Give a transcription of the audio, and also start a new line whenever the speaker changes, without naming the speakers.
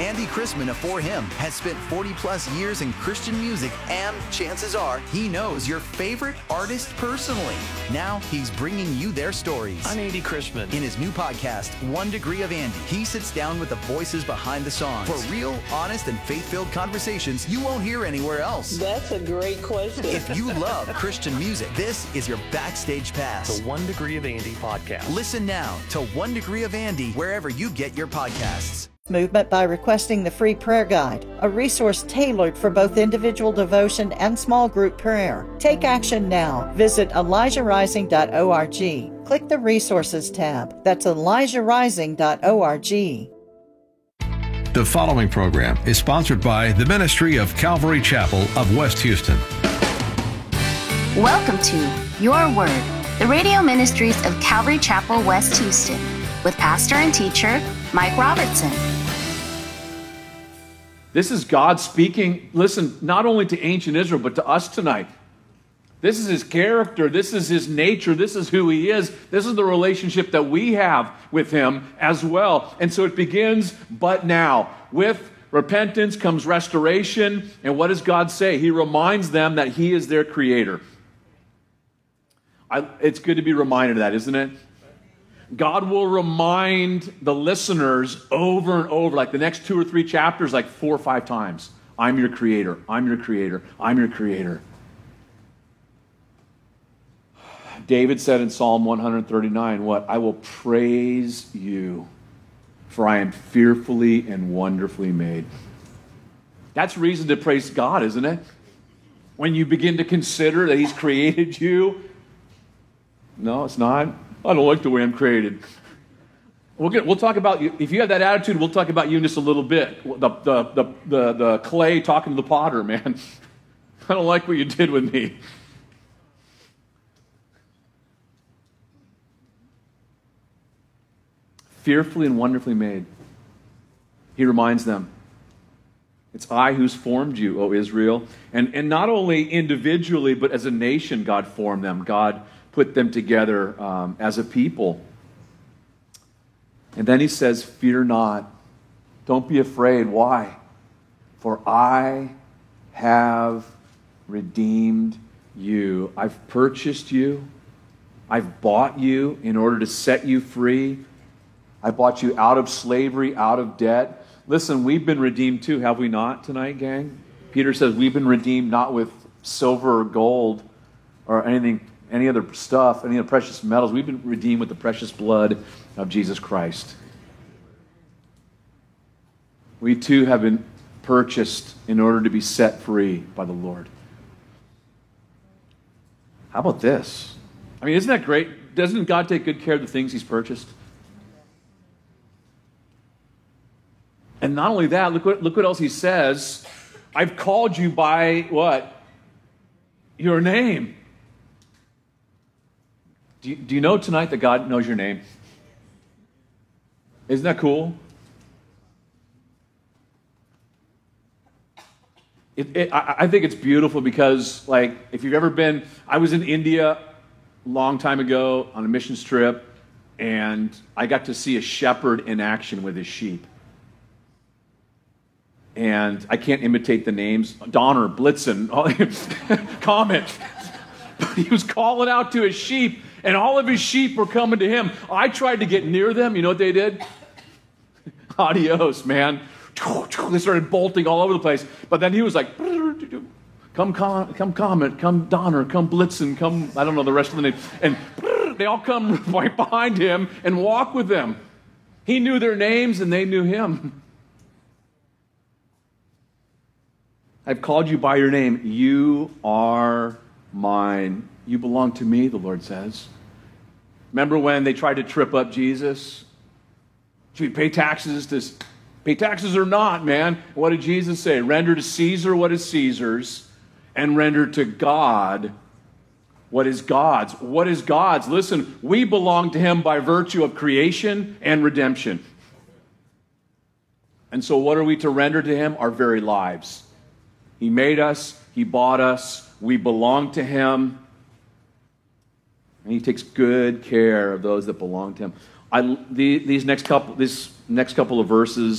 Andy Chrisman of For Him has spent 40-plus years in Christian music, and chances are he knows your favorite artist personally. Now he's bringing you their stories.
I'm Andy Chrisman.
In his new podcast, 1 Degree of Andy, he sits down with the voices behind the songs for real, honest, and faith-filled conversations you won't hear anywhere else.
That's a great question.
If you love Christian music, this is your backstage pass.
The 1 Degree of Andy podcast.
Listen now to 1 Degree of Andy wherever you get your podcasts.
Movement by requesting the free prayer guide, a resource tailored for both individual devotion and small group prayer. Take action now. Visit ElijahRising.org. Click the resources tab. That's ElijahRising.org.
The following program is sponsored by the Ministry of Calvary Chapel of West Houston.
Welcome to Your Word, the radio ministries of Calvary Chapel, West Houston, with pastor and teacher Mike Robertson.
This is God speaking, listen, not only to ancient Israel, but to us tonight. This is his character. This is his nature. This is who he is. This is the relationship that we have with him as well. And so it begins, but now. With repentance comes restoration. And what does God say? He reminds them that he is their creator. It's good to be reminded of that, isn't it? God will remind the listeners over and over, like the next 2 or 3 chapters, like 4 or 5 times. I'm your creator. I'm your creator. I'm your creator. David said in Psalm 139, what? I will praise you, for I am fearfully and wonderfully made. That's reason to praise God, isn't it? When you begin to consider that he's created you. No, it's not. I don't like the way I'm created. We'll talk about you. If you have that attitude, we'll talk about you in just a little bit. The clay talking to the potter, man. I don't like what you did with me. Fearfully and wonderfully made. He reminds them, it's I who's formed you, O Israel. And not only individually, but as a nation, God formed them. God put them together as a people. And then he says, fear not. Don't be afraid. Why? For I have redeemed you. I've purchased you. I've bought you in order to set you free. I bought you out of slavery, out of debt. Listen, we've been redeemed too, have we not tonight, gang? Peter says we've been redeemed not with silver or gold or anything, any other stuff, any other precious metals. We've been redeemed with the precious blood of Jesus Christ. We too have been purchased in order to be set free by the Lord. How about this? I mean, isn't that great? Doesn't God take good care of the things he's purchased? And not only that, look what else he says. I've called you by what? Your name. Do you know tonight that God knows your name? Isn't that cool? I think it's beautiful because, like, if you've ever been, I was in India a long time ago on a missions trip, and I got to see a shepherd in action with his sheep. And I can't imitate the names, Donner, Blitzen, Comet. But he was calling out to his sheep, and all of his sheep were coming to him. I tried to get near them. You know what they did? Adios, man. They started bolting all over the place. But then he was like, come Comet, come Donner, come Blitzen, come, I don't know the rest of the names. And they all come right behind him and walk with them. He knew their names and they knew him. I've called you by your name. You are mine. You belong to me, the Lord says. Remember when they tried to trip up Jesus? Should we pay taxes? Pay taxes or not, man? What did Jesus say? Render to Caesar what is Caesar's, and render to God what is God's. What is God's? Listen, we belong to him by virtue of creation and redemption. And so what are we to render to him? Our very lives. He made us. He bought us. We belong to him. And he takes good care of those that belong to him. This next couple of verses